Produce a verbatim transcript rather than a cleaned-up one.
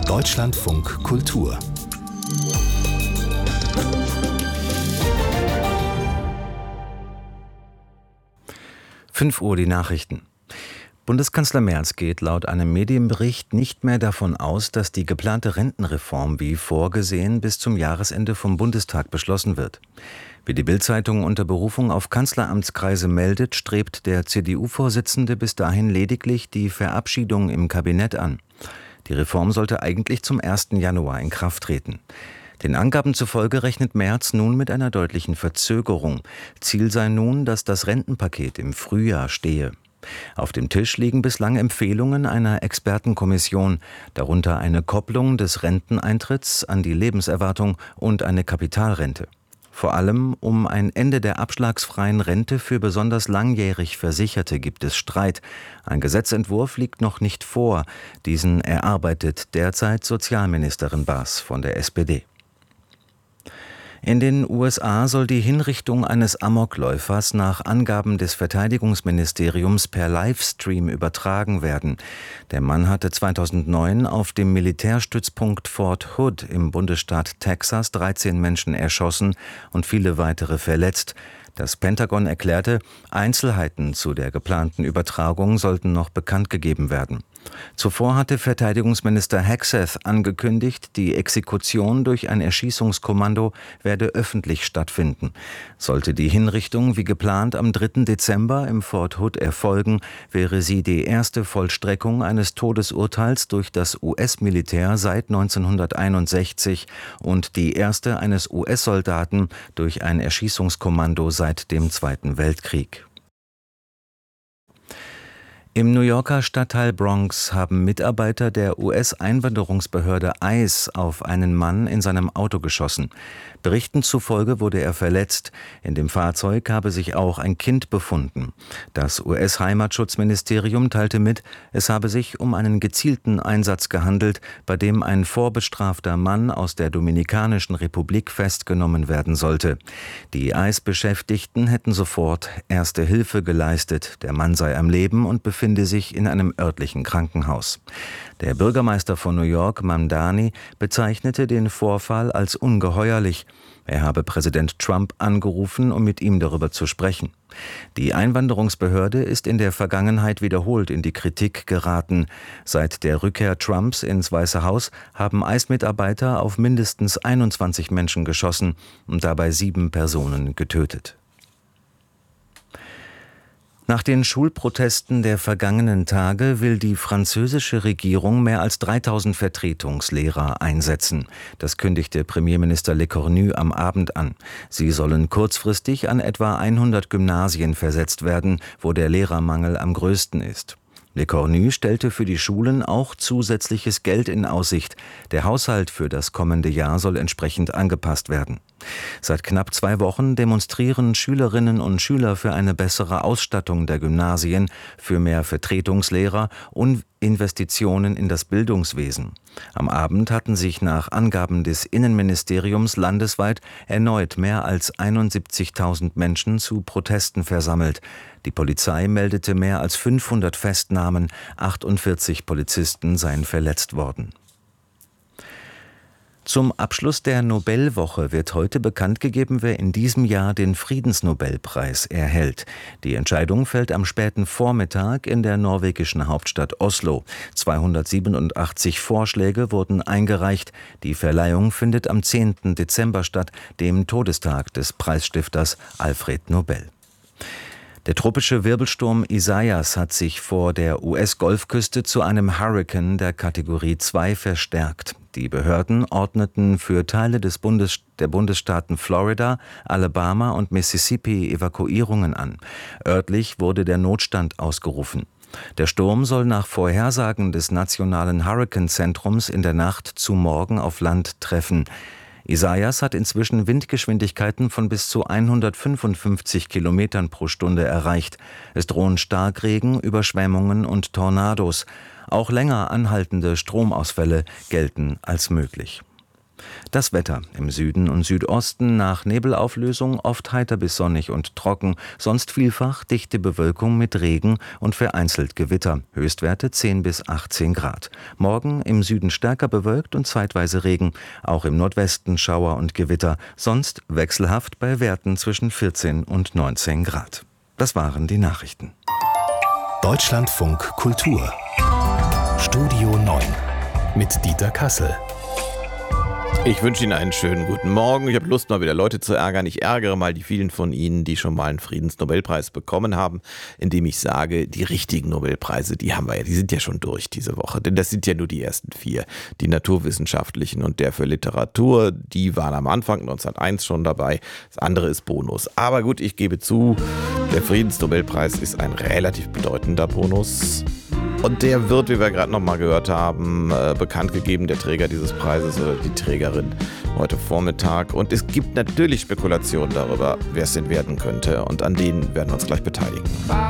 Deutschlandfunk Kultur. fünf Uhr die Nachrichten. Bundeskanzler Merz geht laut einem Medienbericht nicht mehr davon aus, dass die geplante Rentenreform wie vorgesehen bis zum Jahresende vom Bundestag beschlossen wird. Wie die Bild-Zeitung unter Berufung auf Kanzleramtskreise meldet, strebt der C D U-Vorsitzende bis dahin lediglich die Verabschiedung im Kabinett an. Die Reform sollte eigentlich zum ersten Januar in Kraft treten. Den Angaben zufolge rechnet Merz nun mit einer deutlichen Verzögerung. Ziel sei nun, dass das Rentenpaket im Frühjahr stehe. Auf dem Tisch liegen bislang Empfehlungen einer Expertenkommission, darunter eine Kopplung des Renteneintritts an die Lebenserwartung und eine Kapitalrente. Vor allem um ein Ende der abschlagsfreien Rente für besonders langjährig Versicherte gibt es Streit. Ein Gesetzentwurf liegt noch nicht vor. Diesen erarbeitet derzeit Sozialministerin Baas von der S P D. In den U S A soll die Hinrichtung eines Amokläufers nach Angaben des Verteidigungsministeriums per Livestream übertragen werden. Der Mann hatte zweitausendneun auf dem Militärstützpunkt Fort Hood im Bundesstaat Texas dreizehn Menschen erschossen und viele weitere verletzt. Das Pentagon erklärte, Einzelheiten zu der geplanten Übertragung sollten noch bekannt gegeben werden. Zuvor hatte Verteidigungsminister Hegseth angekündigt, die Exekution durch ein Erschießungskommando werde öffentlich stattfinden. Sollte die Hinrichtung wie geplant am dritten Dezember im Fort Hood erfolgen, wäre sie die erste Vollstreckung eines Todesurteils durch das U S-Militär seit neunzehnhunderteinundsechzig und die erste eines U S-Soldaten durch ein Erschießungskommando seit dem Zweiten Weltkrieg. Im New Yorker Stadtteil Bronx haben Mitarbeiter der U S-Einwanderungsbehörde ICE auf einen Mann in seinem Auto geschossen. Berichten zufolge wurde er verletzt. In dem Fahrzeug habe sich auch ein Kind befunden. Das U S-Heimatschutzministerium teilte mit, es habe sich um einen gezielten Einsatz gehandelt, bei dem ein vorbestrafter Mann aus der Dominikanischen Republik festgenommen werden sollte. Die ICE-Beschäftigten hätten sofort Erste Hilfe geleistet. Der Mann sei am Leben und befinde sich in einem örtlichen Krankenhaus. Der Bürgermeister von New York, Mamdani, bezeichnete den Vorfall als ungeheuerlich. Er habe Präsident Trump angerufen, um mit ihm darüber zu sprechen. Die Einwanderungsbehörde ist in der Vergangenheit wiederholt in die Kritik geraten. Seit der Rückkehr Trumps ins Weiße Haus haben ICE-Mitarbeiter auf mindestens einundzwanzig Menschen geschossen und dabei sieben Personen getötet. Nach den Schulprotesten der vergangenen Tage will die französische Regierung mehr als dreitausend Vertretungslehrer einsetzen. Das kündigte Premierminister Lecornu am Abend an. Sie sollen kurzfristig an etwa hundert Gymnasien versetzt werden, wo der Lehrermangel am größten ist. Lecornu stellte für die Schulen auch zusätzliches Geld in Aussicht. Der Haushalt für das kommende Jahr soll entsprechend angepasst werden. Seit knapp zwei Wochen demonstrieren Schülerinnen und Schüler für eine bessere Ausstattung der Gymnasien, für mehr Vertretungslehrer und Investitionen in das Bildungswesen. Am Abend hatten sich nach Angaben des Innenministeriums landesweit erneut mehr als einundsiebzigtausend Menschen zu Protesten versammelt. Die Polizei meldete mehr als fünfhundert Festnahmen, achtundvierzig Polizisten seien verletzt worden. Zum Abschluss der Nobelwoche wird heute bekannt gegeben, wer in diesem Jahr den Friedensnobelpreis erhält. Die Entscheidung fällt am späten Vormittag in der norwegischen Hauptstadt Oslo. zweihundertsiebenundachtzig Vorschläge wurden eingereicht. Die Verleihung findet am zehnten Dezember statt, dem Todestag des Preisstifters Alfred Nobel. Der tropische Wirbelsturm Isaias hat sich vor der U S-Golfküste zu einem Hurrikan der Kategorie zwei verstärkt. Die Behörden ordneten für Teile des Bundes, der Bundesstaaten Florida, Alabama und Mississippi Evakuierungen an. Örtlich wurde der Notstand ausgerufen. Der Sturm soll nach Vorhersagen des Nationalen Hurrikanzentrums in der Nacht zu morgen auf Land treffen. Isaias hat inzwischen Windgeschwindigkeiten von bis zu hundertfünfundfünfzig Kilometern pro Stunde erreicht. Es drohen Starkregen, Überschwemmungen und Tornados. Auch länger anhaltende Stromausfälle gelten als möglich. Das Wetter: Im Süden und Südosten nach Nebelauflösung oft heiter bis sonnig und trocken, sonst vielfach dichte Bewölkung mit Regen und vereinzelt Gewitter, Höchstwerte zehn bis achtzehn Grad. Morgen im Süden stärker bewölkt und zeitweise Regen, auch im Nordwesten Schauer und Gewitter, sonst wechselhaft bei Werten zwischen vierzehn und neunzehn Grad. Das waren die Nachrichten. Deutschlandfunk Kultur Studio neun mit Dieter Kassel. Ich wünsche Ihnen einen schönen guten Morgen. Ich habe Lust, mal wieder Leute zu ärgern. Ich ärgere mal die vielen von Ihnen, die schon mal einen Friedensnobelpreis bekommen haben, indem ich sage, die richtigen Nobelpreise, die haben wir ja, die sind ja schon durch diese Woche. Denn das sind ja nur die ersten vier. Die naturwissenschaftlichen und der für Literatur, die waren am Anfang neunzehnhunderteins schon dabei. Das andere ist Bonus. Aber gut, ich gebe zu, der Friedensnobelpreis ist ein relativ bedeutender Bonus. Und der wird, wie wir gerade noch mal gehört haben, äh, bekannt gegeben, der Träger dieses Preises oder die Trägerin, heute Vormittag. Und es gibt natürlich Spekulationen darüber, wer es denn werden könnte. Und an denen werden wir uns gleich beteiligen.